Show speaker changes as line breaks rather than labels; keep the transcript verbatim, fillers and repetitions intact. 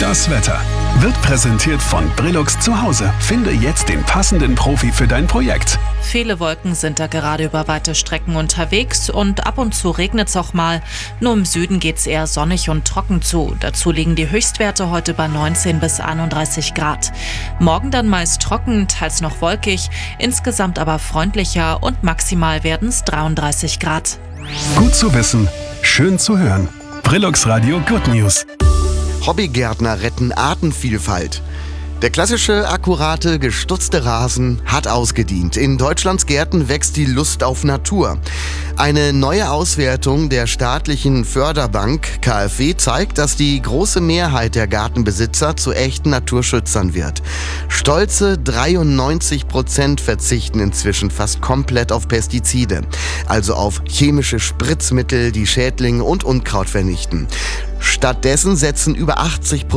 Das Wetter wird präsentiert von Brillux zu Hause. Finde jetzt den passenden Profi für dein Projekt.
Viele Wolken sind da gerade über weite Strecken unterwegs und ab und zu regnet es auch mal. Nur im Süden geht es eher sonnig und trocken zu. Dazu liegen die Höchstwerte heute bei neunzehn bis einunddreißig Grad. Morgen dann meist trocken, teils noch wolkig, insgesamt aber freundlicher und maximal werden es dreiunddreißig Grad.
Gut zu wissen, schön zu hören. Brillux Radio Good News.
Hobbygärtner retten Artenvielfalt. Der klassische, akkurate, gestutzte Rasen hat ausgedient. In Deutschlands Gärten wächst die Lust auf Natur. Eine neue Auswertung der staatlichen Förderbank K f W zeigt, dass die große Mehrheit der Gartenbesitzer zu echten Naturschützern wird. Stolze dreiundneunzig Prozent verzichten inzwischen fast komplett auf Pestizide, also auf chemische Spritzmittel, die Schädlinge und Unkraut vernichten. Stattdessen setzen über achtzig Prozent